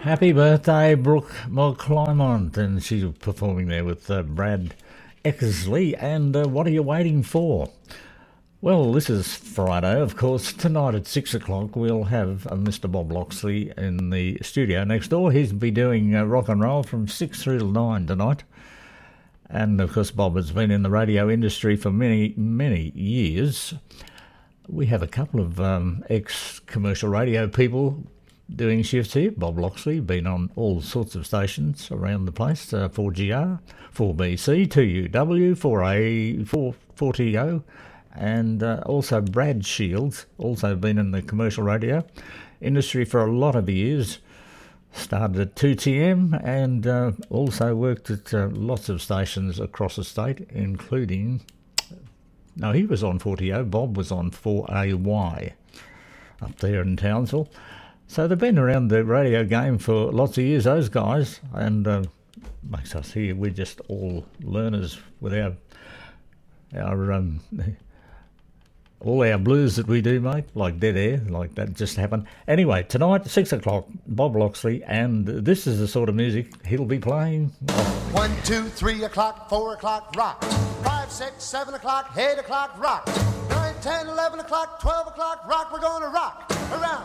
Happy birthday, Brooke McClymont, and she's performing there with Brad Eckersley. And what are you waiting for? Well, this is Friday, of course. Tonight at 6 o'clock, we'll have Mr. Bob Loxley in the studio next door. He'll be doing rock and roll from 6 through to 9 tonight. And, of course, Bob has been in the radio industry for many, many years. We have a couple of ex-commercial radio people doing shifts here. Bob Loxley, been on all sorts of stations around the place, 4GR, 4BC, 2UW, 4A, 4TO, and also Brad Shields, also been in the commercial radio industry for a lot of years. Started at 2TM and also worked at lots of stations across the state, including... No, he was on 4TO, Bob was on 4AY up there in Townsville. So they've been around the radio game for lots of years, those guys, and makes us here, we're just all learners with our all our blues that we do, mate, like Dead Air, like that just happened. Anyway, tonight, 6 o'clock, Bob Loxley, and this is the sort of music he'll be playing. 1, 2, 3 o'clock, 4 o'clock, rock. 5, 6, 7 o'clock, 8 o'clock, rock. 9, 10, 11 o'clock, 12 o'clock, rock. We're going to rock around